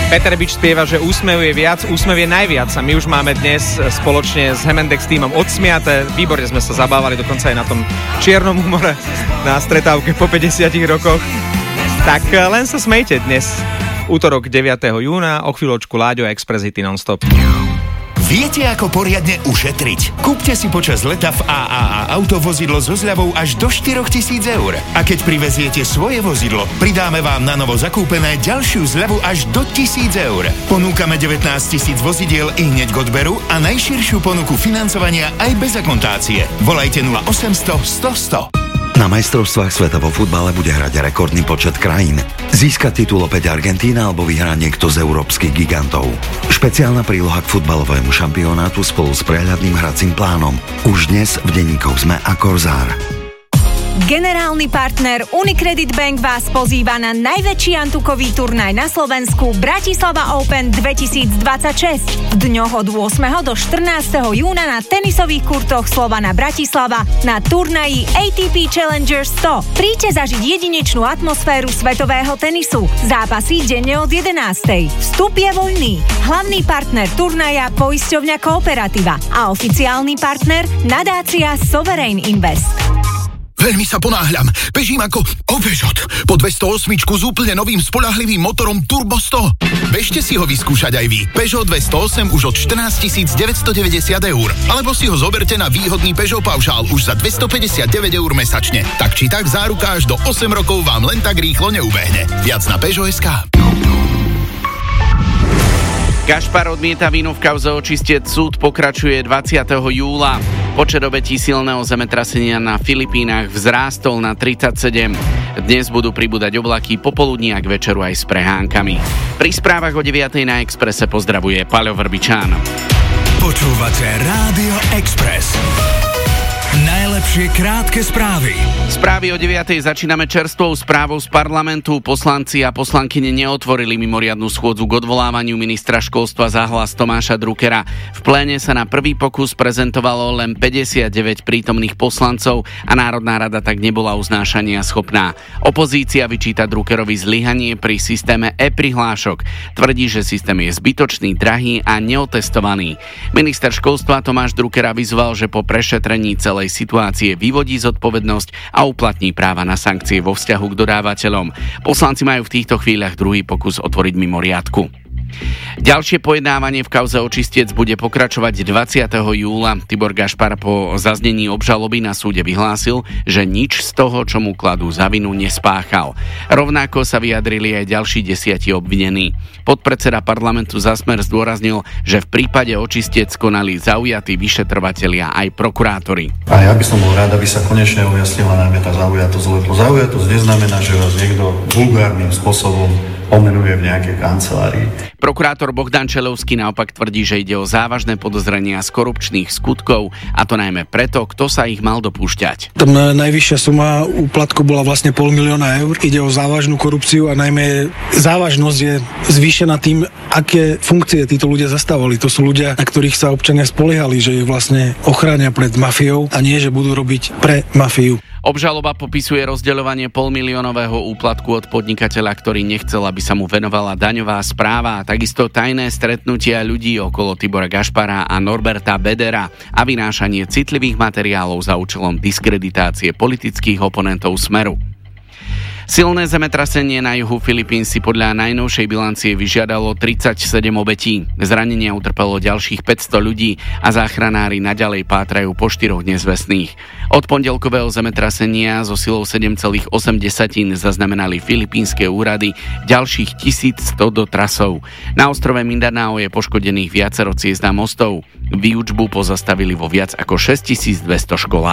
Peter Bič spieva, že úsmev je viac, úsmev je najviac a my už máme dnes spoločne s Hemendex týmom odsmiaté. Výborne sme sa zabávali, dokonca aj na tom čiernom humore na stretávke po 50 rokoch. Tak len sa smejte dnes, útorok 9. júna, o chvíľočku Láďo a Express hity non-stop. Viete, ako poriadne ušetriť? Kúpte si počas leta v AAA autovozidlo so zľavou až do 4 000 eur. A keď priveziete svoje vozidlo, pridáme vám na novo zakúpené ďalšiu zľavu až do 1 000 eur. Ponúkame 19 000 vozidiel i hneď k odberu a najširšiu ponuku financovania aj bez akontácie. Volajte 0800 100 100. Na majstrovstvách sveta vo futbale bude hrať rekordný počet krajín. Získať titul opäť Argentína alebo vyhrá niekto z európskych gigantov. Špeciálna príloha k futbalovému šampionátu spolu s prehľadným hracím plánom. Už dnes v denníkoch SME a Korzár. Generálny partner Unicredit Bank vás pozýva na najväčší antukový turnaj na Slovensku Bratislava Open 2026. V dňoch od 8. do 14. júna na tenisových kurtoch Slovana Bratislava na turnaji ATP Challenger 100. Príďte zažiť jedinečnú atmosféru svetového tenisu. Zápasy denne od 11. Vstup je voľný. Hlavný partner turnaja poisťovňa Kooperativa a oficiálny partner nadácia Sovereign Invest. Veľmi sa ponáhľam. Bežím ako Peugeot. Po 208 s úplne novým spoľahlivým motorom Turbo 100. Bežte si ho vyskúšať aj vy. Peugeot 208 už od 14 990 eur. Alebo si ho zoberte na výhodný Peugeot paušál už za 259 eur mesačne. Tak či tak záruka až do 8 rokov vám len tak rýchlo neubehne. Viac na Peugeot.sk. Gašpar odmieta vinu v kauze Očistec. Súd pokračuje 20. júla. Počet obetí silného zemetrasenia na Filipínach vzrástol na 37. Dnes budú pribúdať oblaky popoludní a k večeru aj s prehánkami. Pri správach o 9. na Expresse pozdravuje Paľo Vrbičán. Počúvate Rádio Express. Najlepšie krátke správy. Správy o 9. začíname čerstvou správou z parlamentu. Poslanci a poslankyne neotvorili mimoriadnu schôdzu k odvolávaniu ministra školstva za Hlas Tomáša Druckera. V pléne sa na prvý pokus prezentovalo len 59 prítomných poslancov a Národná rada tak nebola uznášania schopná. Opozícia vyčíta Druckerovi zlyhanie pri systéme e-prihlášok. Tvrdí, že systém je zbytočný, drahý a neotestovaný. Minister školstva Tomáš Drucker avizoval, že po prešetrení celej situácie vyvodí zodpovednosť a uplatní práva na sankcie vo vzťahu k dodávateľom. Poslanci majú v týchto chvíľach druhý pokus otvoriť mimoriadku. Ďalšie pojednávanie v kauze Očistec bude pokračovať 20. júla. Tibor Gašpar po zaznení obžaloby na súde vyhlásil, že nič z toho, čo mu kladú za vinu, nespáchal. Rovnako sa vyjadrili aj ďalší 10 obvinení. Podpredseda parlamentu za Smer zdôraznil, že v prípade Očistec konali zaujatí vyšetrovatelia aj prokurátori. A ja by som bol rád, aby sa konečne ujasnila najmä tá zaujatosť, lebo zaujatosť neznamená, že vás niekto vulgárnym spôsobom omenuje v nejakej kancelárii. Prokurátor Bohdan Čelovský naopak tvrdí, že ide o závažné podozrenia z korupčných skutkov, a to najmä preto, kto sa ich mal dopúšťať. Tam najvyššia suma úplatku bola vlastne 500 000 eur. Ide o závažnú korupciu a najmä závažnosť je zvýšená tým, aké funkcie títo ľudia zastávali. To sú ľudia, na ktorých sa občania spoliehali, že ich vlastne ochránia pred mafiou a nie, že budú robiť pre mafiu. Obžaloba popisuje rozdeľovanie 500 000 úplatku od podnikateľa, ktorý nechcel, aby sa mu venovala daňová správa, a takisto tajné stretnutia ľudí okolo Tibora Gašpara a Norberta Bedera a vynášanie citlivých materiálov za účelom diskreditácie politických oponentov Smeru. Silné zemetrasenie na juhu Filipín si podľa najnovšej bilancie vyžiadalo 37 obetí. Zranenia utrpelo ďalších 500 ľudí a záchranári naďalej pátrajú po 4 nezvestných. Od pondelkového zemetrasenia so silou 7,8 zaznamenali filipínske úrady ďalších 1100 dotrasov. Na ostrove Mindanao je poškodených viacero ciest a mostov. Výučbu pozastavili vo viac ako 6200 školách.